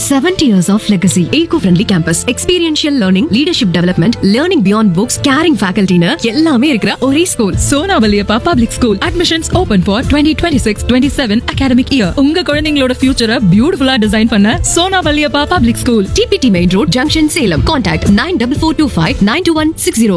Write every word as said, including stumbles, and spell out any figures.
seventy years of legacy. Eco-friendly campus, experiential learning, leadership development, learning beyond books, caring faculty னு எல்லாமே இருக்கிற ஒரே school. Sona Valliappa public school. Admissions open for twenty twenty-six twenty-seven academic year. உங்க குழந்தைகளோட ஃபியூச்சரை பியூட்டிஃபுல்லா design பண்ண Sona Valliappa public school. T P T Main Road, Junction, Salem. Contact nine four four two five nine two one six zero.